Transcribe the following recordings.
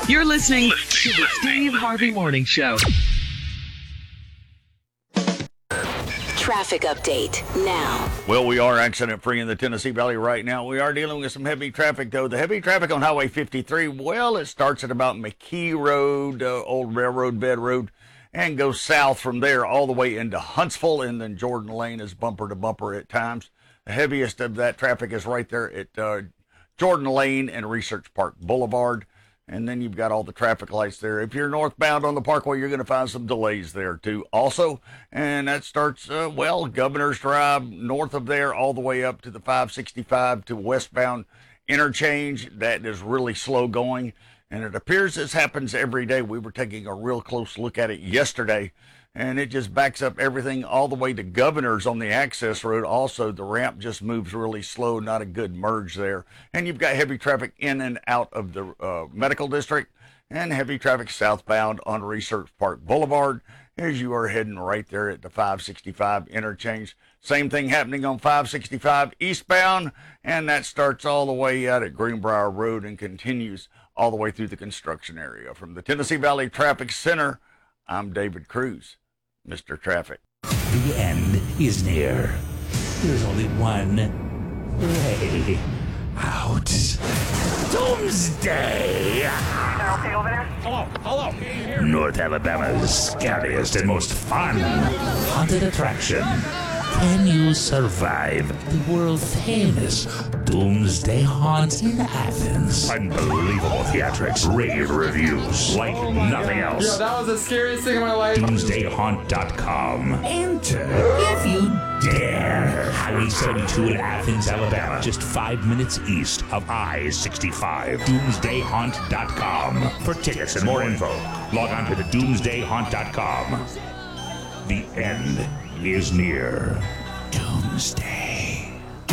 You're listening to the Steve Harvey Morning Show. Traffic update now. Well, we are accident-free in the Tennessee Valley right now. We are dealing with some heavy traffic, though. The heavy traffic on Highway 53, well, it starts at about McKee Road, Old Railroad Bed Road, and goes south from there all the way into Huntsville, and then Jordan Lane is bumper to bumper at times. The heaviest of that traffic is right there at Jordan Lane and Research Park Boulevard. And then you've got all the traffic lights there. If you're northbound on the Parkway, you're going to find some delays there, too, also. And that starts, Governor's Drive, north of there, all the way up to the 565 to westbound interchange. That is really slow going. And it appears this happens every day. We were taking a real close look at it yesterday. And it just backs up everything all the way to Governor's on the access road. Also, the ramp just moves really slow, not a good merge there. And you've got heavy traffic in and out of the medical district and heavy traffic southbound on Research Park Boulevard as you are heading right there at the 565 interchange. Same thing happening on 565 eastbound, and that starts all the way out at Greenbrier Road and continues all the way through the construction area. From the Tennessee Valley Traffic Center, I'm David Cruz. Mr. Traffic. The end is near. There's only one way out. Doomsday! Okay, over there? Hello. North Alabama's scariest and most fun haunted attraction. Can you survive the world-famous Doomsday Haunt in Athens? Unbelievable theatrics, rave reviews, like nothing else. Yeah, that was the scariest thing in my life. DoomsdayHaunt.com. Enter if you dare. Highway 72 in Athens, Alabama, just 5 minutes east of I-65. DoomsdayHaunt.com. For tickets and more info, log on to the DoomsdayHaunt.com. The end is near. Doomsday.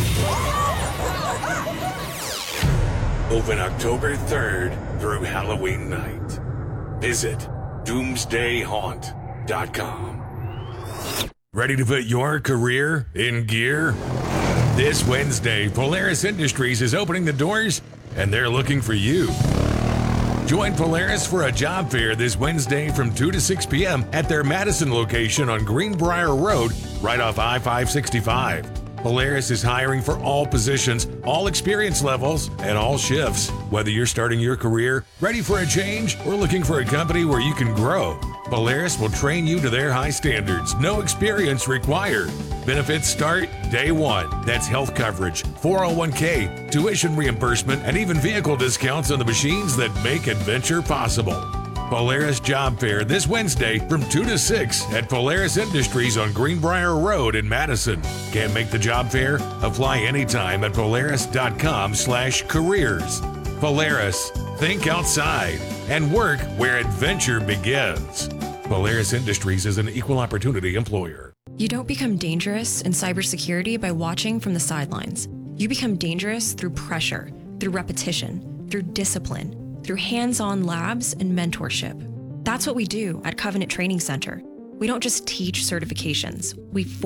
Open October 3rd through Halloween night. Visit doomsdayhaunt.com. Ready to put your career in gear? This Wednesday, Polaris Industries is opening the doors, and they're looking for you. Join Polaris for a job fair this Wednesday from 2 to 6 p.m. at their Madison location on Greenbrier Road, right off I-565. Polaris is hiring for all positions, all experience levels, and all shifts. Whether you're starting your career, ready for a change, or looking for a company where you can grow, Polaris will train you to their high standards. No experience required. Benefits start day one. That's health coverage, 401k, tuition reimbursement, and even vehicle discounts on the machines that make adventure possible. Polaris Job Fair this Wednesday from 2 to 6 at Polaris Industries on Greenbrier Road in Madison. Can't make the job fair? Apply anytime at Polaris.com/careers. Polaris, think outside and work where adventure begins. Polaris Industries is an equal opportunity employer. You don't become dangerous in cybersecurity by watching from the sidelines. You become dangerous through pressure, through repetition, through discipline, through hands-on labs and mentorship. That's what we do at Covenant Training Center. We don't just teach certifications. We